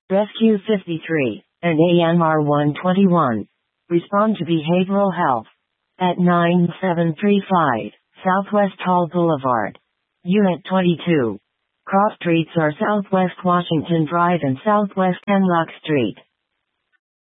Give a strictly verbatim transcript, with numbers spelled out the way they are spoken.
Rescue fifty-three, and A M R one twenty-one. Respond to behavioral health. At nine seven three five, Southwest Hall Boulevard. Unit twenty-two. Cross streets are Southwest Washington Drive and Southwest Hemlock Street.